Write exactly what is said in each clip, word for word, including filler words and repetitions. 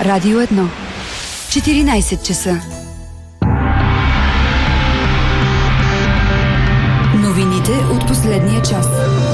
Радио едно. четиринайсет часа. Новините от последния час.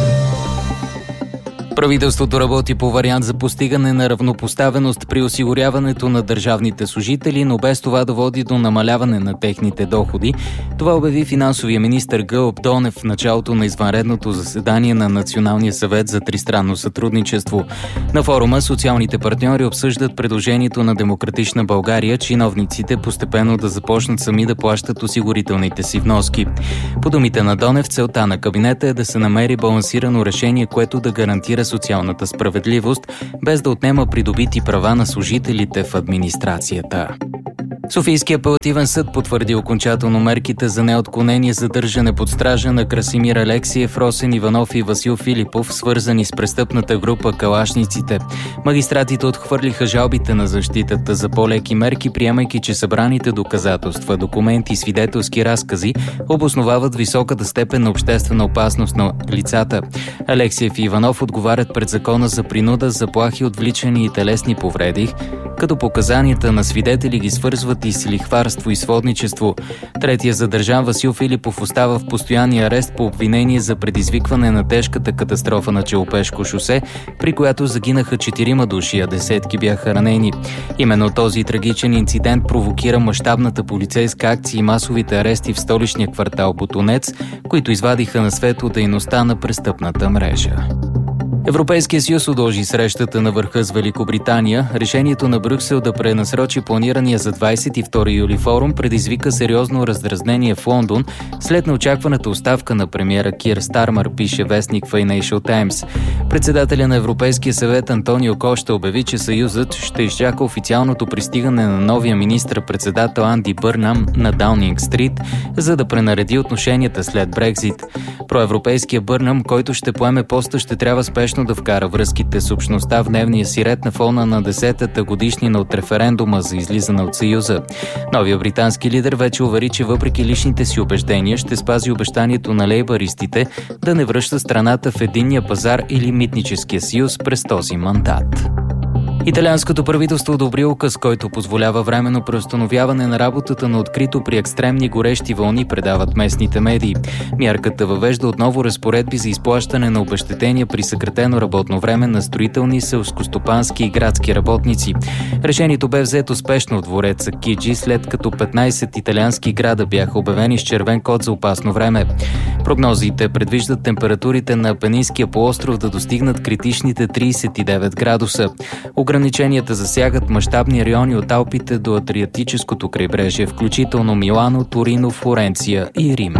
Правителството работи по вариант за постигане на равнопоставеност при осигуряването на държавните служители, но без това да води до намаляване на техните доходи. Това обяви финансовия министър Гълъб Донев в началото на извънредното заседание на Националния съвет за тристранно сътрудничество. На форума социалните партньори обсъждат предложението на Демократична България чиновниците постепенно да започнат сами да плащат осигурителните си вноски. По думите на Донев, целта на кабинета е да се намери балансирано решение, което да гарантира социалната справедливост, без да отнема придобити права на служителите в администрацията. Софийския апелативен съд потвърди окончателно мерките за неотклонение задържане под стража на Красимир Алексиев, Росен Иванов и Васил Филипов, свързани с престъпната група Калашниците. Магистратите отхвърлиха жалбите на защитата за по-леки мерки, приемайки, че събраните доказателства, документи и свидетелски разкази обосновават високата степен на обществена опасност на лицата. Алексиев и Иванов отговарят пред закона за принуда, заплахи, отвличани и телесни повреди, като показанията на свидетели ги свързват и с лихварство и сводничество. Третия задържан Васил Филипов остава в постоянния арест по обвинение за предизвикване на тежката катастрофа на Челопешко шосе, при която загинаха четирима души, а десетки бяха ранени. Именно този трагичен инцидент провокира мащабната полицейска акция и масовите арести в столичния квартал Ботунец, които извадиха на светло дейността на престъпната мрежа. Европейския съюз удължи срещата на върха с Великобритания. Решението на Брюксел да пренасрочи планирания за двадесет и втори юли форум предизвика сериозно раздразнение в Лондон след неочакваната оставка на премиера Кир Стармър, пише вестник Financial Times. Председателя на Европейския съвет Антонио Кошта обяви, че съюзът ще изчака официалното пристигане на новия министър-председател Анди Бърнам на Даунинг Стрит, за да пренареди отношенията след Брекзит. Проевропейския Бърнам, който ще поеме поста, ще трябва спешно да вкара връзките с общността в дневния си ред на фона на десетата годишнина от референдума за излизане от Съюза. Новия британски лидер вече увери, че въпреки личните си убеждения ще спази обещанието на лейбаристите да не връща страната в единния пазар или митническия съюз през този мандат. Италианското правителство одобри указ, който позволява временно преустановяване на работата на открито при екстремни горещи вълни, предават местните медии. Мярката въвежда отново разпоредби за изплащане на обезщетения при съкратено работно време на строителни, селскостопански и градски работници. Решението бе взето спешно от двореца Киджи, след като петнадесет италиански града бяха обявени с червен код за опасно време. Прогнозите предвиждат температурите на Апенинския полуостров да достигнат критичните тридесет и девет градуса. Ограниченията засягат мащабни райони от Алпите до Адриатическото крайбрежие, включително Милано, Торино, Флоренция и Рим.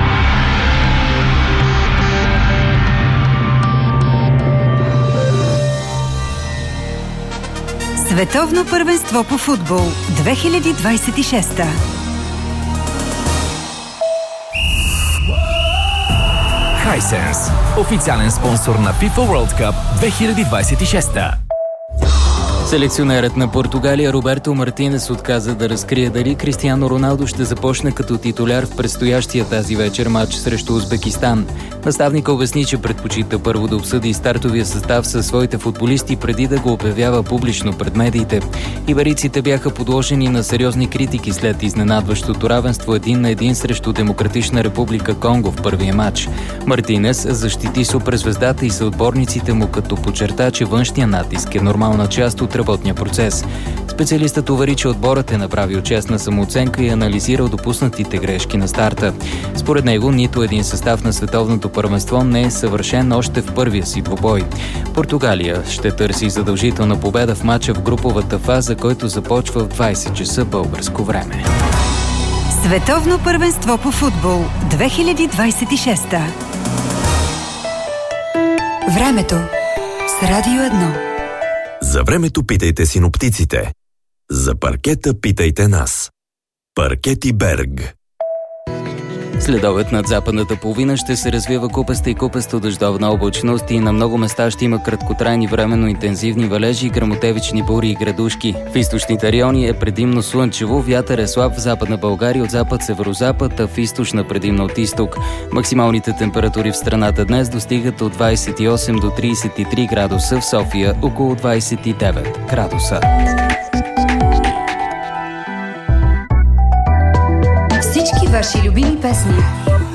Световно първенство по футбол две хиляди двадесет и шеста. Hisense, официален спонсор на FIFA World Cup две хиляди двадесет и шеста. Селекционерът на Португалия Роберто Мартинес отказа да разкрие дали Кристиано Роналдо ще започне като титуляр в предстоящия тази вечер матч срещу Узбекистан. Наставника обясни, че предпочита първо да обсъди стартовия състав със своите футболисти преди да го обявява публично пред медиите. Иберийците бяха подложени на сериозни критики след изненадващото равенство един на един срещу Демократична република Конго в първия матч. Мартинес защити суперзвездата и съотборниците му, като подчерта, че външния натиск е нормална част от работния процес. Специалистът увери, че отборът е направил честна самооценка и анализирал допуснатите грешки на старта. Според него, нито един състав на световното първенство не е съвършен още в първия си двубой. Португалия ще търси задължителна победа в матча в груповата фаза, който започва в двадесет часа българско време. Световно първенство по футбол две хиляди двадесет и шеста. Времето с Радио едно. За времето питайте синоптиците. За паркета питайте нас. Паркети Берг. Следобед над западната половина ще се развива купеста и купесто дъждовна облачност и на много места ще има краткотрайни временно интензивни валежи, гръмотевични бури и градушки. В източните райони е предимно слънчево, вятър е слаб в Западна България от запад-северозапад, а в източна предимно от изток. Максималните температури в страната днес достигат от двадесет и осем до тридесет и три градуса, в София около двадесет и девет градуса. Ваши любими песни.